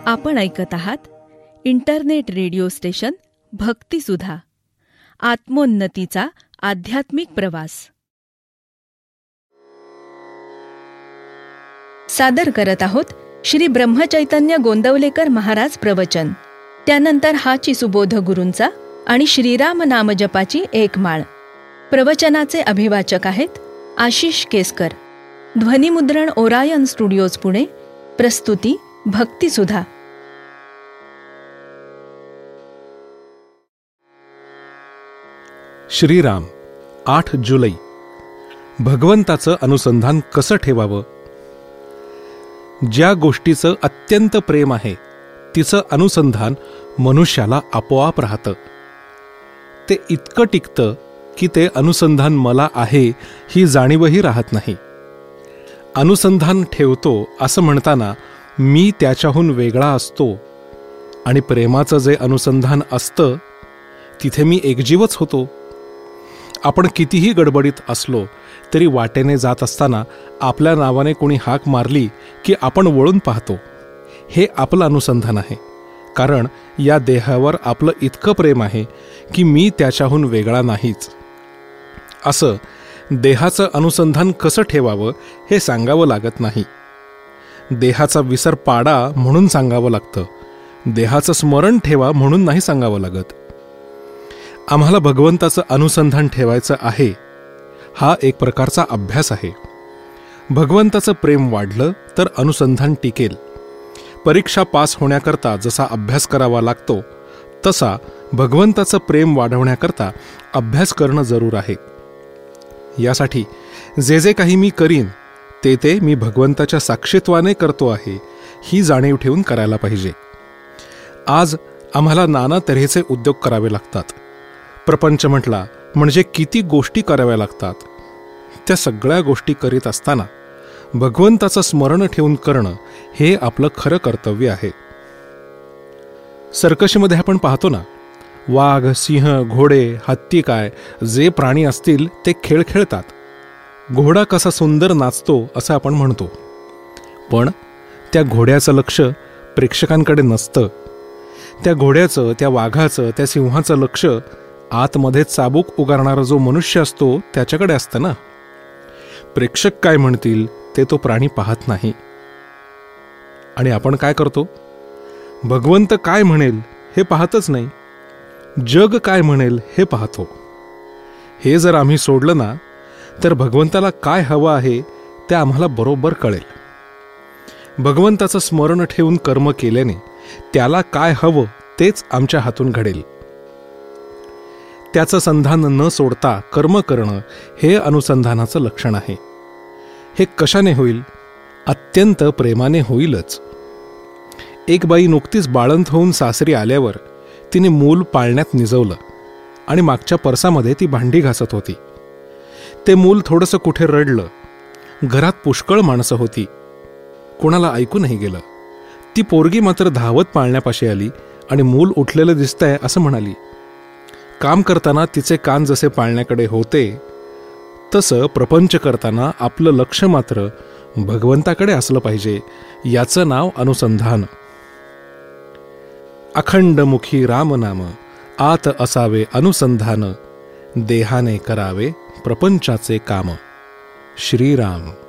आपण ऐकत आहात इंटरनेट रेडिओ स्टेशन भक्तिसुधा, आत्मोन्नतीचा आध्यात्मिक प्रवास. सादर करत आहोत श्री ब्रह्मचैतन्य गोंदवलेकर महाराज प्रवचन. त्यानंतर हाची सुबोध गुरूंचा आणि श्रीराम नामजपाची एक माळ. प्रवचनाचे अभिवाचक आहेत आशिष केसकर. ध्वनिमुद्रण ओरायन स्टुडिओज पुणे. प्रस्तुती भक्तिसुधा. श्रीराम 8 जुलै. भगवंताचं अनुसंधान कसं ठेवावं? ज्या गोष्टीचं अत्यंत प्रेम आहे तिचं अनुसंधान मनुष्याला आपोआप राहतं. ते इतकं टिकतं की ते अनुसंधान मला आहे ही जाणीवही राहत नाही. अनुसंधान ठेवतो असं म्हणताना मी त्याच्याहून वेगळा असतो आणि प्रेमाचं जे अनुसंधान असतं तिथे मी एकजीवच होतो. आपण कितीही गडबडीत असलो तरी वाटेने जात असताना आपल्या नावाने कोणी हाक मारली की आपण वळून पाहतो. हे आपलं अनुसंधान आहे, कारण या देहावर आपलं इतकं प्रेम आहे की मी त्याच्याहून वेगळा नाहीच. असं देहाचं अनुसंधान कसं ठेवावं हे सांगावं लागत नाही. देहाचा विसर पाडा म्हणून सांगावं लागतं. देहाचं स्मरण ठेवा म्हणून नाही सांगावं लागत. आम्हाला भगवंताचं अनुसंधान ठेवायचं आहे हा एक प्रकारचा अभ्यास आहे. भगवंताचं प्रेम वाढलं तर अनुसंधान टिकेल. परीक्षा पास होण्याकरता जसा अभ्यास करावा लागतो तसा भगवंताचं प्रेम वाढवण्याकरता अभ्यास करणं जरूर आहे. यासाठी जे जे काही मी करीन ते मी भगवंताच्या साक्षीत्वाने करतो आहे ही जाणीव ठेवून करायला पाहिजे. आज आम्हाला नाना तऱ्हेचे उद्योग करावे लागतात. प्रपंच म्हटला म्हणजे किती गोष्टी कराव्या लागतात. त्या सगळ्या गोष्टी करीत असताना भगवंताचं स्मरण ठेवून करणं हे आपलं खरं कर्तव्य आहे. सर्कशीमध्ये आपण पाहतो ना, वाघ, सिंह, घोडे, हत्ती काय जे प्राणी असतील ते खेळ खेळतात. घोडा कसा सुंदर नाचतो असं आपण म्हणतो, पण त्या घोड्याचं लक्ष प्रेक्षकांकडे नसतं. त्या घोड्याचं, त्या वाघाचं, त्या सिंहाचं लक्ष आतमध्ये चाबूक उगारणारा जो मनुष्य असतो त्याच्याकडे असतं ना. प्रेक्षक काय म्हणतील ते तो प्राणी पाहत नाही. आणि आपण काय करतो? भगवंत काय म्हणेल हे पाहतच नाही, जग काय म्हणेल हे पाहतो. हे जर आम्ही सोडलं ना तर भगवंताला काय हवं आहे ते आम्हाला बरोबर कळेल. भगवंताचं स्मरण ठेवून कर्म केल्याने त्याला काय हवं तेच आमच्या हातून घडेल. त्याचं संधान न सोडता कर्म करणं हे अनुसंधानाचं लक्षण आहे. हे कशाने होईल? अत्यंत प्रेमाने होईलच. एक बाई नुकतीच बाळंत होऊन सासरी आल्यावर तिने मूल पाळण्यात निजवलं आणि मागच्या परसामध्ये ती भांडी घासत होती. ते मूल थोडंसं कुठे रडलं. घरात पुष्कळ माणसं होती, कोणाला ऐकू नाही गेलं. ती पोरगी मात्र धावत पाळण्यापाशी आली आणि मूल उठलेलं दिसतंय असं म्हणाली. काम करताना तिचे कान जसे पाळण्याकडे होते तसं प्रपंच करताना आपलं लक्ष मात्र भगवंताकडे असलं पाहिजे. याचं नाव अनुसंधान. अखंडमुखी रामनाम आत असावे अनुसंधान, देहाने करावे प्रपंचाचे काम. श्रीराम.